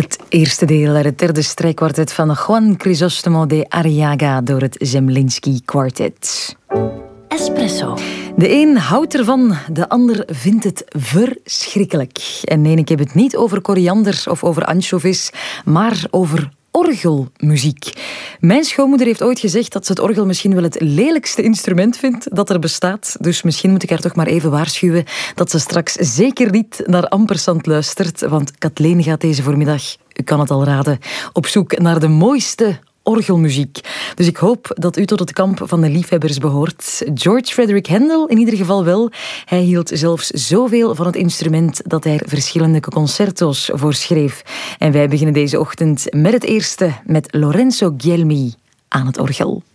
Het eerste deel uit het derde strijkkwartet van Juan Crisóstomo de Arriaga door het Zemlinsky Quartet. Espresso. De een houdt ervan, de ander vindt het verschrikkelijk. En nee, ik heb het niet over koriander of over anchovies, maar over orgelmuziek. Mijn schoonmoeder heeft ooit gezegd dat ze het orgel misschien wel het lelijkste instrument vindt dat er bestaat. Dus misschien moet ik haar toch maar even waarschuwen dat ze straks zeker niet naar Ampersand luistert. Want Kathleen gaat deze voormiddag, u kan het al raden, op zoek naar de mooiste orgelmuziek. Dus ik hoop dat u tot het kamp van de liefhebbers behoort. George Frederick Handel in ieder geval wel. Hij hield zelfs zoveel van het instrument dat hij er verschillende concerto's voor schreef. En wij beginnen deze ochtend met het eerste, met Lorenzo Guglielmi aan het orgel.